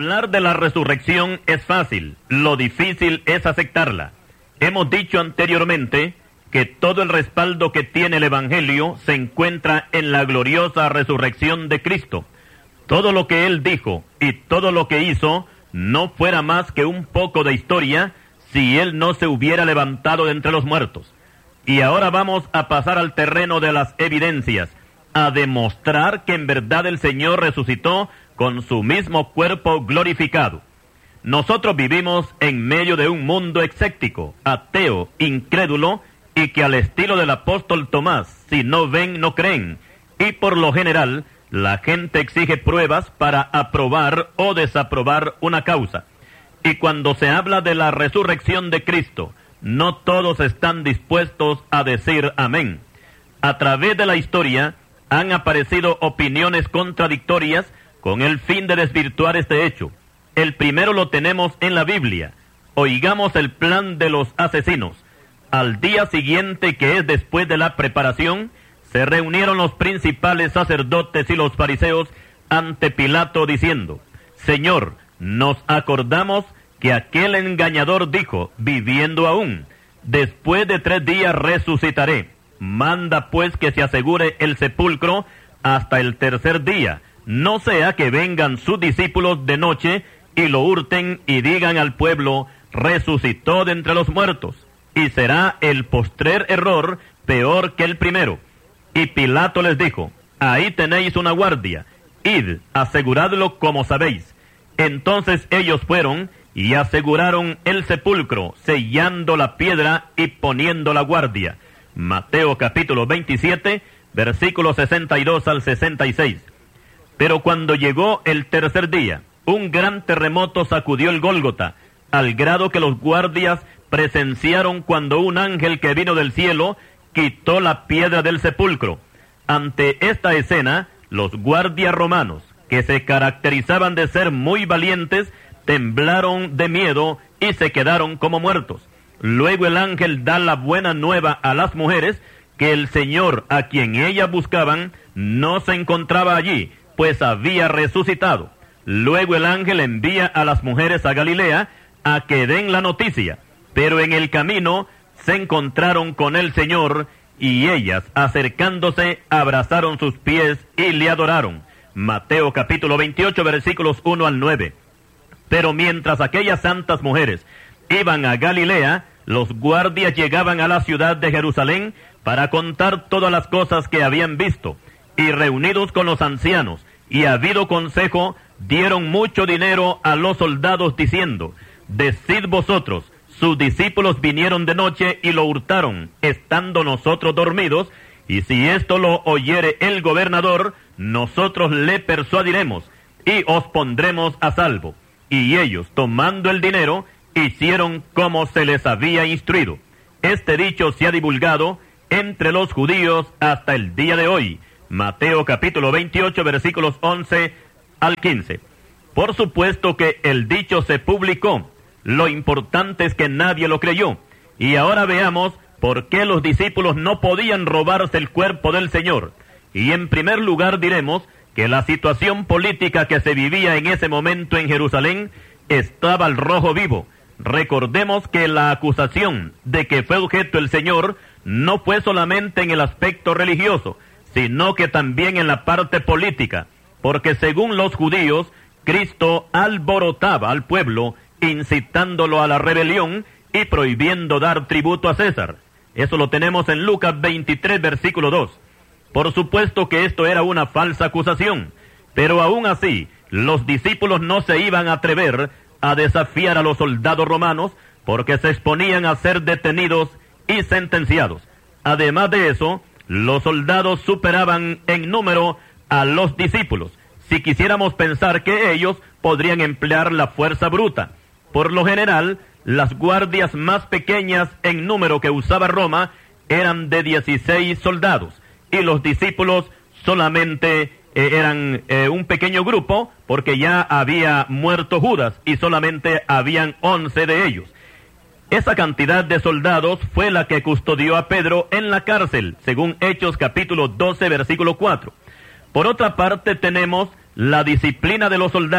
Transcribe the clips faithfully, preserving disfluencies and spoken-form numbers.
Hablar de la resurrección es fácil, lo difícil es aceptarla. Hemos dicho anteriormente que todo el respaldo que tiene el Evangelio se encuentra en la gloriosa resurrección de Cristo. Todo lo que Él dijo y todo lo que hizo no fuera más que un poco de historia si Él no se hubiera levantado de entre los muertos. Y ahora vamos a pasar al terreno de las evidencias, a demostrar que en verdad el Señor resucitó con su mismo cuerpo glorificado. Nosotros vivimos en medio de un mundo escéptico, ateo, incrédulo, y que al estilo del apóstol Tomás, si no ven, no creen. Y por lo general, la gente exige pruebas para aprobar o desaprobar una causa. Y cuando se habla de la resurrección de Cristo, no todos están dispuestos a decir amén. A través de la historia han aparecido opiniones contradictorias con el fin de desvirtuar este hecho. El primero lo tenemos en la Biblia. Oigamos el plan de los asesinos. Al día siguiente, que es después de la preparación, se reunieron los principales sacerdotes y los fariseos ante Pilato diciendo: Señor, nos acordamos que aquel engañador dijo, viviendo aún, después de tres días resucitaré. Manda pues que se asegure el sepulcro hasta el tercer día, no sea que vengan sus discípulos de noche y lo hurten y digan al pueblo, resucitó de entre los muertos, y será el postrer error peor que el primero. Y Pilato les dijo, ahí tenéis una guardia, id, aseguradlo como sabéis. Entonces ellos fueron y aseguraron el sepulcro, sellando la piedra y poniendo la guardia. Mateo capítulo veintisiete, versículos sesenta y dos al sesenta y seis. Pero cuando llegó el tercer día, un gran terremoto sacudió el Gólgota, al grado que los guardias presenciaron cuando un ángel que vino del cielo quitó la piedra del sepulcro. Ante esta escena, los guardias romanos, que se caracterizaban de ser muy valientes, temblaron de miedo y se quedaron como muertos. Luego el ángel da la buena nueva a las mujeres, que el Señor a quien ellas buscaban no se encontraba allí, pues había resucitado. Luego el ángel envía a las mujeres a Galilea a que den la noticia, pero en el camino se encontraron con el Señor, y ellas, acercándose, abrazaron sus pies y le adoraron. Mateo capítulo veintiocho, versículos uno al nueve. Pero mientras aquellas santas mujeres iban a Galilea, los guardias llegaban a la ciudad de Jerusalén para contar todas las cosas que habían visto, y reunidos con los ancianos y habido consejo, dieron mucho dinero a los soldados diciendo, decid vosotros, sus discípulos vinieron de noche y lo hurtaron, estando nosotros dormidos, y si esto lo oyere el gobernador, nosotros le persuadiremos y os pondremos a salvo. Y ellos, tomando el dinero, hicieron como se les había instruido. Este dicho se ha divulgado entre los judíos hasta el día de hoy. Mateo capítulo veintiocho, versículos once al quince. Por supuesto que el dicho se publicó. Lo importante es que nadie lo creyó. Y ahora veamos por qué los discípulos no podían robarse el cuerpo del Señor. Y en primer lugar diremos que la situación política que se vivía en ese momento en Jerusalén estaba al rojo vivo. Recordemos que la acusación de que fue objeto el Señor no fue solamente en el aspecto religioso, sino que también en la parte política, porque según los judíos, Cristo alborotaba al pueblo, incitándolo a la rebelión y prohibiendo dar tributo a César. Eso lo tenemos en Lucas veintitrés, versículo dos. Por supuesto que esto era una falsa acusación, pero aún así, los discípulos no se iban a atrever a desafiar a los soldados romanos porque se exponían a ser detenidos y sentenciados. Además de eso, los soldados superaban en número a los discípulos, si quisiéramos pensar que ellos podrían emplear la fuerza bruta. Por lo general, las guardias más pequeñas en número que usaba Roma eran de dieciséis soldados, y los discípulos solamente eh, eran eh, un pequeño grupo, porque ya había muerto Judas, y solamente habían once de ellos. Esa cantidad de soldados fue la que custodió a Pedro en la cárcel, según Hechos capítulo doce, versículo cuatro. Por otra parte tenemos la disciplina de los soldados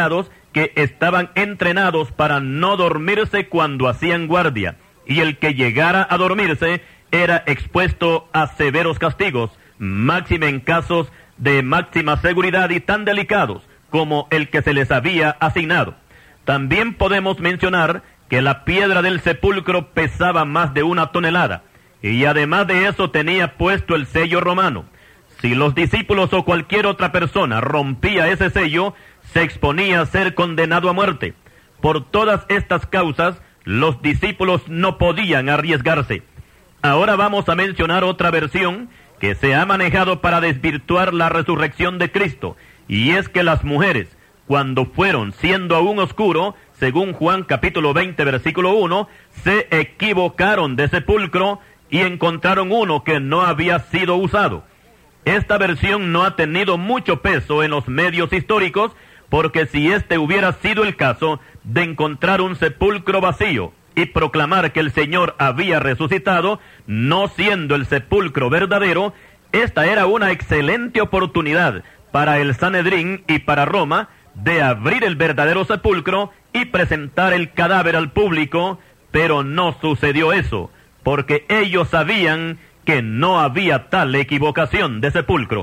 que estaban entrenados para no dormirse cuando hacían guardia, y el que llegara a dormirse era expuesto a severos castigos, máxime en casos de máxima seguridad y tan delicados como el que se les había asignado. También podemos mencionar que la piedra del sepulcro pesaba más de una tonelada, y además de eso tenía puesto el sello romano. Si los discípulos o cualquier otra persona rompía ese sello, se exponía a ser condenado a muerte. Por todas estas causas, los discípulos no podían arriesgarse. Ahora vamos a mencionar otra versión que se ha manejado para desvirtuar la resurrección de Cristo, y es que las mujeres, cuando fueron siendo aún oscuro, según Juan capítulo veinte versículo uno, se equivocaron de sepulcro y encontraron uno que no había sido usado. Esta versión no ha tenido mucho peso en los medios históricos, porque si este hubiera sido el caso de encontrar un sepulcro vacío y proclamar que el Señor había resucitado, no siendo el sepulcro verdadero, esta era una excelente oportunidad para el Sanedrín y para Roma de abrir el verdadero sepulcro y presentar el cadáver al público, pero no sucedió eso, porque ellos sabían que no había tal equivocación de sepulcro.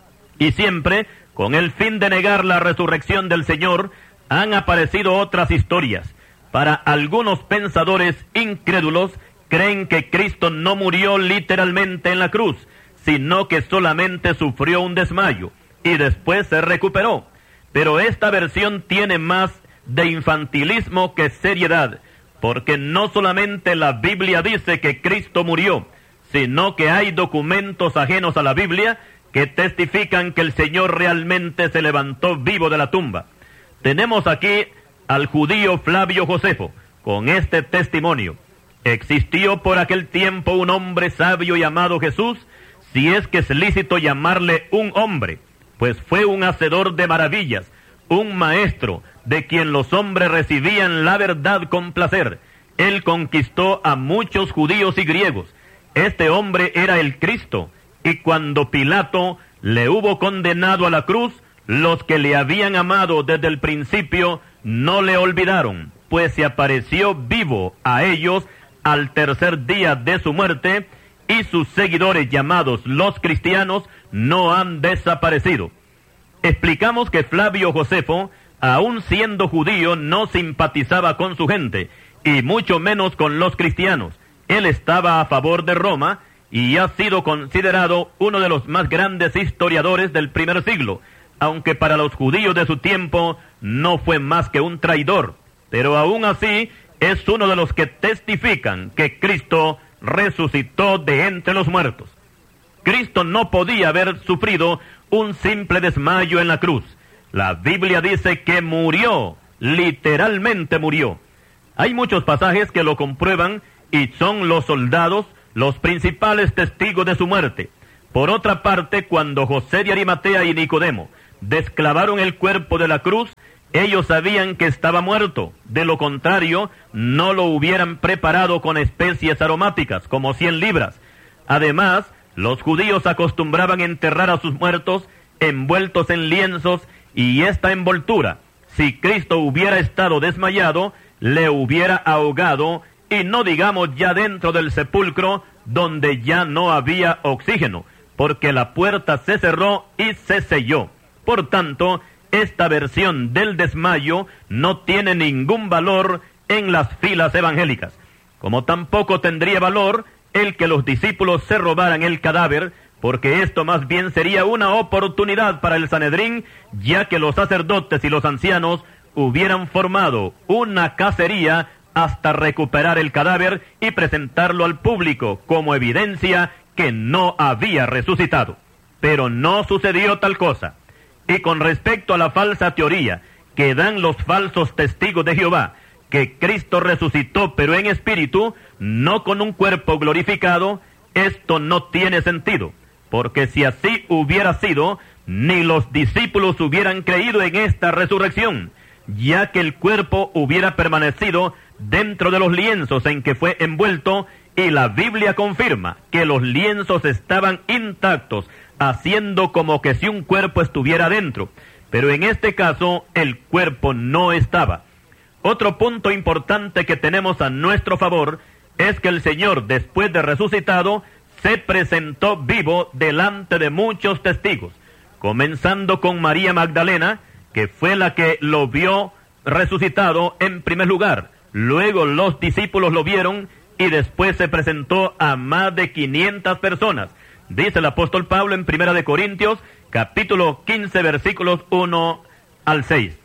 Y siempre, con el fin de negar la resurrección del Señor, han aparecido otras historias. Para algunos pensadores incrédulos, creen que Cristo no murió literalmente en la cruz, sino que solamente sufrió un desmayo y después se recuperó. Pero esta versión tiene más de infantilismo que seriedad, porque no solamente la Biblia dice que Cristo murió, sino que hay documentos ajenos a la Biblia que testifican que el Señor realmente se levantó vivo de la tumba. Tenemos aquí al judío Flavio Josefo con este testimonio: existió por aquel tiempo un hombre sabio llamado Jesús, si es que es lícito llamarle un hombre, pues fue un hacedor de maravillas, un maestro de quien los hombres recibían la verdad con placer. Él conquistó a muchos judíos y griegos. Este hombre era el Cristo, y cuando Pilato le hubo condenado a la cruz, los que le habían amado desde el principio no le olvidaron, pues se apareció vivo a ellos al tercer día de su muerte, y sus seguidores llamados los cristianos no han desaparecido. Explicamos que Flavio Josefo, aun siendo judío, no simpatizaba con su gente, y mucho menos con los cristianos. Él estaba a favor de Roma, y ha sido considerado uno de los más grandes historiadores del primer siglo, aunque para los judíos de su tiempo no fue más que un traidor, pero aún así es uno de los que testifican que Cristo resucitó de entre los muertos. Cristo no podía haber sufrido un simple desmayo en la cruz. La Biblia dice que murió, literalmente murió. Hay muchos pasajes que lo comprueban y son los soldados los principales testigos de su muerte. Por otra parte, cuando José de Arimatea y Nicodemo desclavaron el cuerpo de la cruz, ellos sabían que estaba muerto. De lo contrario, no lo hubieran preparado con especies aromáticas, como cien libras. Además, los judíos acostumbraban enterrar a sus muertos envueltos en lienzos, y esta envoltura, si Cristo hubiera estado desmayado, le hubiera ahogado, y no digamos ya dentro del sepulcro, donde ya no había oxígeno, porque la puerta se cerró y se selló. Por tanto, esta versión del desmayo no tiene ningún valor en las filas evangélicas, como tampoco tendría valor el que los discípulos se robaran el cadáver, porque esto más bien sería una oportunidad para el Sanedrín, ya que los sacerdotes y los ancianos hubieran formado una cacería hasta recuperar el cadáver y presentarlo al público como evidencia que no había resucitado. Pero no sucedió tal cosa. Y con respecto a la falsa teoría que dan los falsos testigos de Jehová, que Cristo resucitó pero en espíritu, no con un cuerpo glorificado, esto no tiene sentido, porque si así hubiera sido, ni los discípulos hubieran creído en esta resurrección, ya que el cuerpo hubiera permanecido dentro de los lienzos en que fue envuelto, y la Biblia confirma que los lienzos estaban intactos, haciendo como que si un cuerpo estuviera dentro. pero en este caso el cuerpo no estaba. Otro punto importante que tenemos a nuestro favor es que el Señor, después de resucitado, se presentó vivo delante de muchos testigos, comenzando con María Magdalena, que fue la que lo vio resucitado en primer lugar. Luego los discípulos lo vieron y después se presentó a más de quinientas personas. Dice el apóstol Pablo en Primera de Corintios, capítulo quince, versículos uno al seis.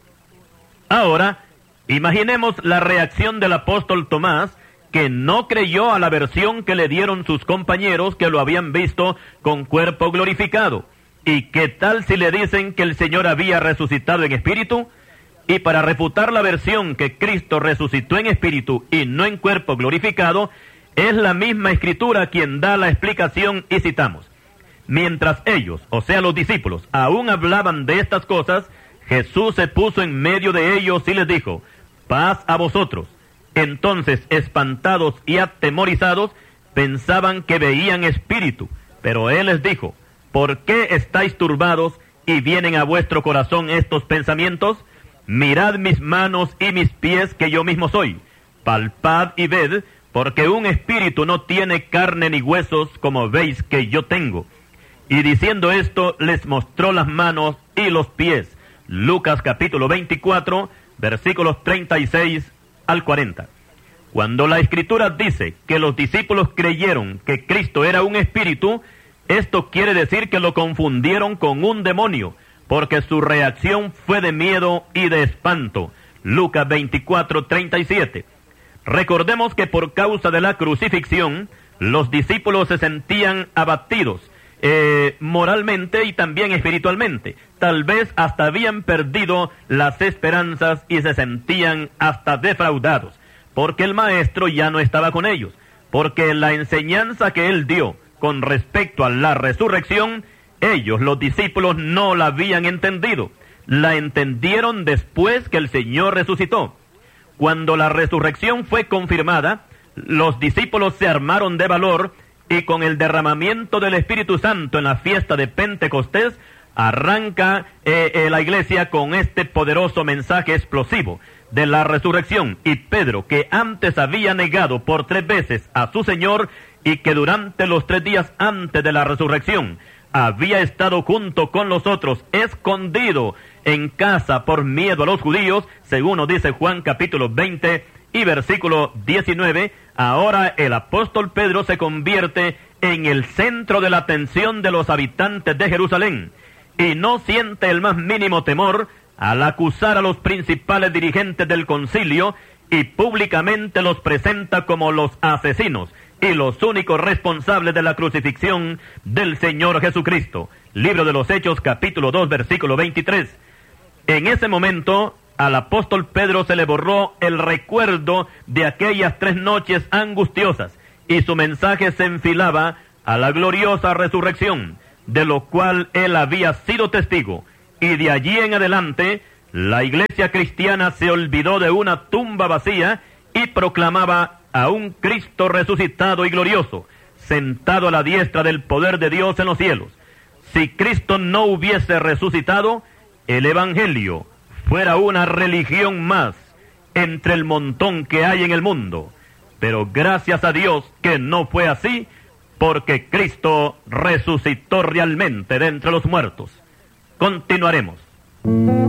Ahora, imaginemos la reacción del apóstol Tomás, que no creyó a la versión que le dieron sus compañeros que lo habían visto con cuerpo glorificado. ¿Y qué tal si le dicen que el Señor había resucitado en espíritu? Y para refutar la versión que Cristo resucitó en espíritu y no en cuerpo glorificado, es la misma Escritura quien da la explicación y citamos. Mientras ellos, o sea los discípulos, aún hablaban de estas cosas, Jesús se puso en medio de ellos y les dijo: paz a vosotros. Entonces, espantados y atemorizados, pensaban que veían espíritu, pero Él les dijo: ¿por qué estáis turbados y vienen a vuestro corazón estos pensamientos? Mirad mis manos y mis pies, que yo mismo soy. Palpad y ved, porque un espíritu no tiene carne ni huesos, como veis que yo tengo. Y diciendo esto, les mostró las manos y los pies. Lucas capítulo veinticuatro, versículos treinta y seis al cuarenta. Cuando la Escritura dice que los discípulos creyeron que Cristo era un espíritu, esto quiere decir que lo confundieron con un demonio, porque su reacción fue de miedo y de espanto. Lucas veinticuatro, treinta y siete. Recordemos que por causa de la crucifixión, los discípulos se sentían abatidos, eh, moralmente y también espiritualmente. Tal vez hasta habían perdido las esperanzas y se sentían hasta defraudados, porque el Maestro ya no estaba con ellos, porque la enseñanza que Él dio con respecto a la resurrección, ellos, los discípulos, no la habían entendido. La entendieron después que el Señor resucitó. Cuando la resurrección fue confirmada, los discípulos se armaron de valor y con el derramamiento del Espíritu Santo en la fiesta de Pentecostés, arranca eh, eh, la iglesia con este poderoso mensaje explosivo de la resurrección. Y Pedro, que antes había negado por tres veces a su Señor y que durante los tres días antes de la resurrección había estado junto con los otros, escondido en casa por miedo a los judíos, según nos dice Juan capítulo veinte y versículo diecinueve, ahora el apóstol Pedro se convierte en el centro de la atención de los habitantes de Jerusalén, y no siente el más mínimo temor al acusar a los principales dirigentes del concilio, y públicamente los presenta como los asesinos y los únicos responsables de la crucifixión del Señor Jesucristo. Libro de los Hechos, capítulo dos, versículo veintitrés. En ese momento, al apóstol Pedro se le borró el recuerdo de aquellas tres noches angustiosas, y su mensaje se enfilaba a la gloriosa resurrección, de lo cual él había sido testigo. Y de allí en adelante, la iglesia cristiana se olvidó de una tumba vacía y proclamaba a un Cristo resucitado y glorioso, sentado a la diestra del poder de Dios en los cielos. Si Cristo no hubiese resucitado, el Evangelio fuera una religión más entre el montón que hay en el mundo. Pero gracias a Dios que no fue así, porque Cristo resucitó realmente de entre los muertos. Continuaremos.